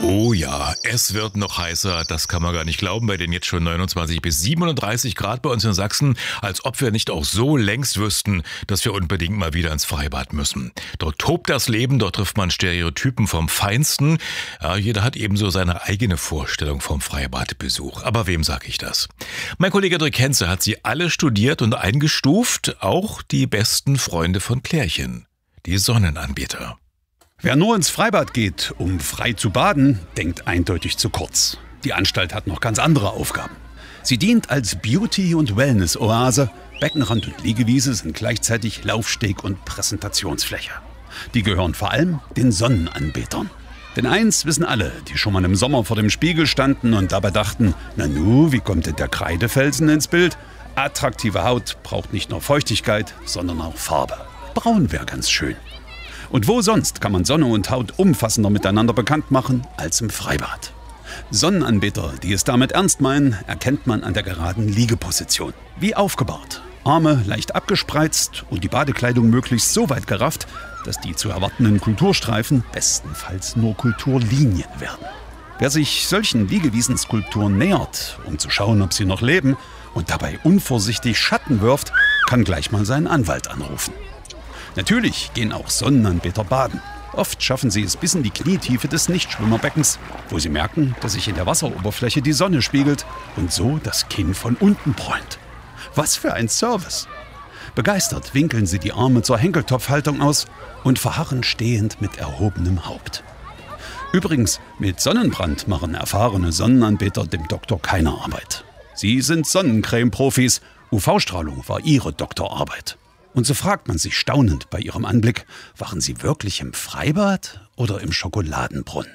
Oh ja, es wird noch heißer, das kann man gar nicht glauben, bei den jetzt schon 29 bis 37 Grad bei uns in Sachsen, als ob wir nicht auch so längst wüssten, dass wir unbedingt mal wieder ins Freibad müssen. Dort tobt das Leben, dort trifft man Stereotypen vom Feinsten. Ja, jeder hat ebenso seine eigene Vorstellung vom Freibadbesuch. Aber wem sage ich das? Mein Kollege Dirk Henze hat sie alle studiert und eingestuft, auch die besten Freunde von Klärchen, die Sonnenanbeter. Wer nur ins Freibad geht, um frei zu baden, denkt eindeutig zu kurz. Die Anstalt hat noch ganz andere Aufgaben. Sie dient als Beauty- und Wellness-Oase. Beckenrand und Liegewiese sind gleichzeitig Laufsteg und Präsentationsfläche. Die gehören vor allem den Sonnenanbetern. Denn eins wissen alle, die schon mal im Sommer vor dem Spiegel standen und dabei dachten, nanu, wie kommt denn der Kreidefelsen ins Bild? Attraktive Haut braucht nicht nur Feuchtigkeit, sondern auch Farbe. Braun wäre ganz schön. Und wo sonst kann man Sonne und Haut umfassender miteinander bekannt machen als im Freibad? Sonnenanbeter, die es damit ernst meinen, erkennt man an der geraden Liegeposition. Wie aufgebaut. Arme leicht abgespreizt und die Badekleidung möglichst so weit gerafft, dass die zu erwartenden Kulturstreifen bestenfalls nur Kulturlinien werden. Wer sich solchen Liegewiesenskulpturen nähert, um zu schauen, ob sie noch leben, und dabei unvorsichtig Schatten wirft, kann gleich mal seinen Anwalt anrufen. Natürlich gehen auch Sonnenanbeter baden. Oft schaffen sie es bis in die Knietiefe des Nichtschwimmerbeckens, wo sie merken, dass sich in der Wasseroberfläche die Sonne spiegelt und so das Kinn von unten bräunt. Was für ein Service! Begeistert winkeln sie die Arme zur Henkeltopfhaltung aus und verharren stehend mit erhobenem Haupt. Übrigens, mit Sonnenbrand machen erfahrene Sonnenanbeter dem Doktor keine Arbeit. Sie sind Sonnencreme-Profis. UV-Strahlung war ihre Doktorarbeit. Und so fragt man sich staunend bei ihrem Anblick, waren sie wirklich im Freibad oder im Schokoladenbrunnen?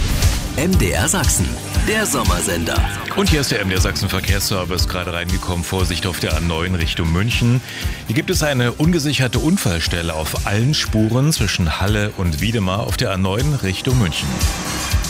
MDR Sachsen, der Sommersender. Und hier ist der MDR Sachsen Verkehrsservice gerade reingekommen. Vorsicht auf der A9 Richtung München. Hier gibt es eine ungesicherte Unfallstelle auf allen Spuren zwischen Halle und Wiedemar auf der A9 Richtung München.